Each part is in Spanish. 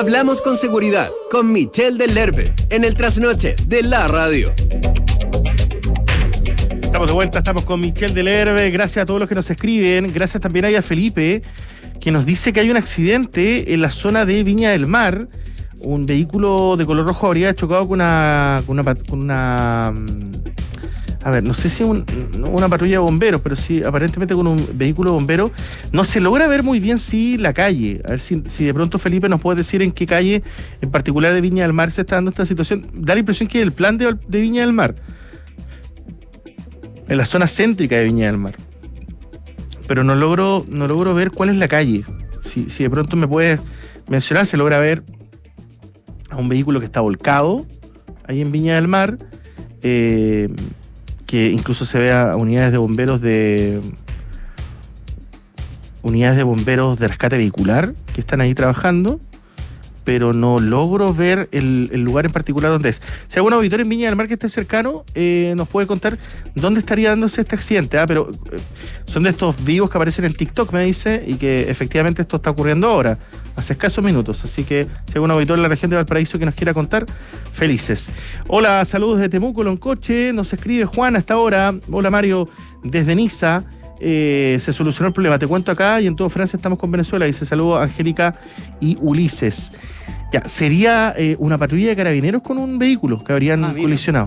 Hablamos con seguridad con Michelle del Lerbe en el trasnoche de la radio. Estamos de vuelta, estamos con Michelle del Lerbe. Gracias a todos los que nos escriben. Gracias también a Felipe, que nos dice que hay un accidente en la zona de Viña del Mar. Un vehículo de color rojo habría chocado con una a ver, no sé si una patrulla de bomberos, pero sí aparentemente con un vehículo de bomberos. No se logra ver muy bien la calle. A ver si de pronto Felipe nos puede decir en qué calle en particular de Viña del Mar se está dando esta situación. Da la impresión que es el plan de Viña del Mar, en la zona céntrica de Viña del Mar. Pero no logro ver cuál es la calle. Si de pronto me puedes mencionar, se logra ver a un vehículo que está volcado ahí en Viña del Mar, que incluso se ve a unidades de bomberos de rescate vehicular que están ahí trabajando, pero no logro ver el lugar en particular donde es. Si algún auditor en Viña del Mar que esté cercano nos puede contar dónde estaría dándose este accidente. Pero son de estos vivos que aparecen en TikTok, me dice, y que efectivamente esto está ocurriendo ahora, hace escasos minutos. Así que si algún auditor en la región de Valparaíso que nos quiera contar, felices. Hola, saludos desde Temuco, Loncoche. Nos escribe Juan hasta ahora. Hola, Mario, desde Niza. Se solucionó el problema, te cuento acá, y en todo Francia estamos con Venezuela. Dice saludos a Angélica y Ulises. Ya, sería una patrulla de carabineros con un vehículo que habrían colisionado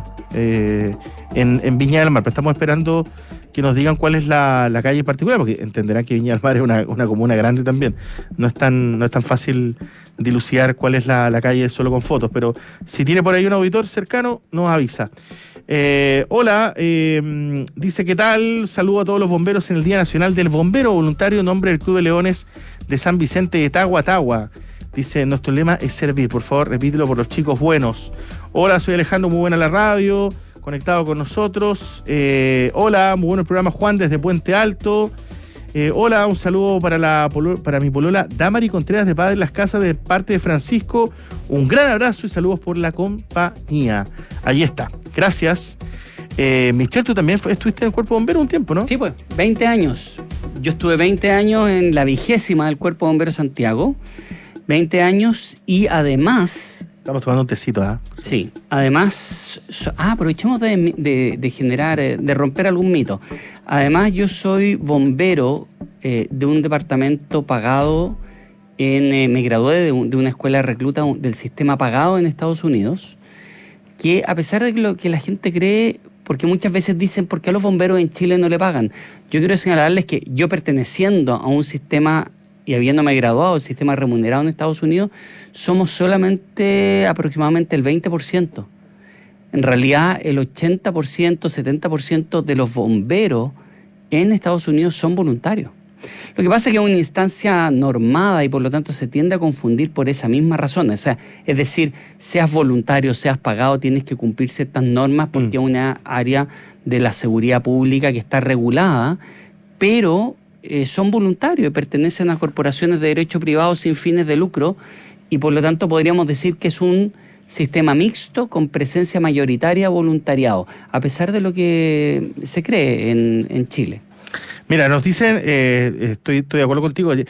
en Viña del Mar. Pero estamos esperando que nos digan cuál es la calle en particular, porque entenderán que Viña del Mar es una comuna grande también. No es tan fácil dilucidar cuál es la calle solo con fotos, pero si tiene por ahí un auditor cercano, nos avisa. Hola, dice ¿qué tal? Saludo a todos los bomberos en el Día Nacional del Bombero Voluntario en nombre del Club de Leones de San Vicente de Tagua. Dice, nuestro lema es servir. Por favor, repítelo por los chicos buenos. Hola, soy Alejandro, muy buena la radio, conectado con nosotros. Hola, muy bueno el programa, Juan, desde Puente Alto. Hola, un saludo para mi polola Damari Contreras de Padre Las Casas de parte de Francisco. Un gran abrazo y saludos por la compañía. Ahí está, gracias. Michelle, tú también estuviste en el Cuerpo Bombero un tiempo, ¿no? Sí, pues, 20 años. Yo estuve 20 años en la 20ª del Cuerpo Bombero Santiago. 20 años y además... Estamos tomando un tecito, ¿ah? Sí, además... aprovechemos de generar, de romper algún mito. Además, yo soy bombero de un departamento pagado me gradué de una escuela de recluta del sistema pagado en Estados Unidos, que a pesar de lo que la gente cree, porque muchas veces dicen, ¿por qué a los bomberos en Chile no le pagan? Yo quiero señalarles que yo, perteneciendo a un sistema y habiéndome graduado del sistema remunerado en Estados Unidos, somos solamente aproximadamente el 20%. En realidad, el 80%, 70% de los bomberos en Estados Unidos son voluntarios. Lo que pasa es que es una instancia normada y por lo tanto se tiende a confundir por esa misma razón. O sea, es decir, seas voluntario, seas pagado, tienes que cumplir ciertas normas porque es una área de la seguridad pública que está regulada, pero son voluntarios y pertenecen a corporaciones de derecho privado sin fines de lucro y por lo tanto podríamos decir que es un sistema mixto con presencia mayoritaria voluntariado, a pesar de lo que se cree en Chile. Mira, nos dicen, estoy de acuerdo contigo, el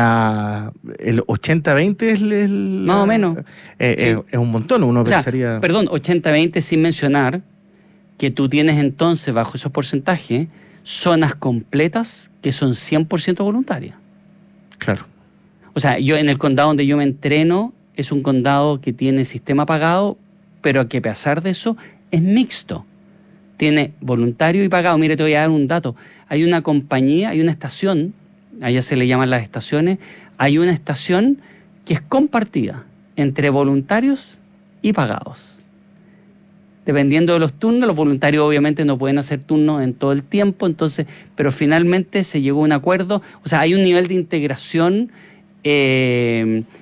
80-20 es más o menos. Sí. Es un montón, uno pensaría... Perdón, 80-20 sin mencionar que tú tienes entonces, bajo esos porcentajes, zonas completas que son 100% voluntarias. Claro. O sea, yo en el condado donde yo me entreno, es un condado que tiene sistema pagado, pero que a pesar de eso es mixto. Tiene voluntario y pagado. Mire, te voy a dar un dato. Hay una compañía, hay una estación, allá se le llaman las estaciones, hay una estación que es compartida entre voluntarios y pagados. Dependiendo de los turnos, los voluntarios obviamente no pueden hacer turnos en todo el tiempo, entonces, pero finalmente se llegó a un acuerdo. O sea, hay un nivel de integración